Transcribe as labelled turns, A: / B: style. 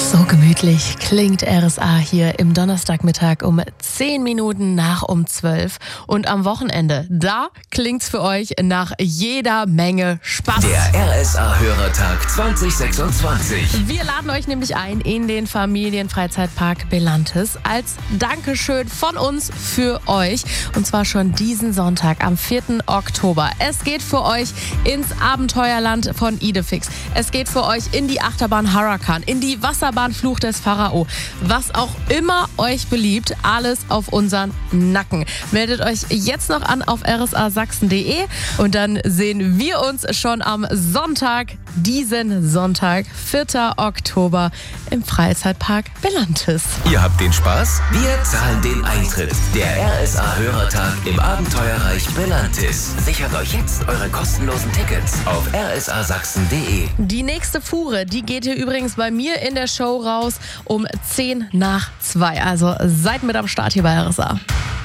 A: So gemütlich klingt RSA hier im Donnerstagmittag um 10 Minuten nach um 12. Und am Wochenende, da klingt's für euch nach jeder Menge Spaß.
B: Der RSA-Hörertag 2026.
A: Wir laden euch nämlich ein in den Familienfreizeitpark Belantis als Dankeschön von uns für euch. Und zwar schon diesen Sonntag am 4. Oktober. Es geht für euch ins Abenteuerland von Idefix. Es geht für euch in die Achterbahn Huracan, in die Wasserbahn Fluch des Pharao. Was auch immer euch beliebt, alles auf unseren Nacken. Meldet euch jetzt noch an auf rsasachsen.de und dann sehen wir uns schon am Sonntag, diesen Sonntag, 4. Oktober im Freizeitpark Belantis.
B: Ihr habt den Spaß? Wir zahlen den Eintritt. Der RSA-Hörertag im Abenteuerreich Belantis. Sichert euch jetzt eure kostenlosen Tickets auf rsasachsen.de.
A: Die nächste Fuhre, die geht hier übrigens bei mir in der Show raus um 10 nach 2. Also seid mit am Start hier bei RSA.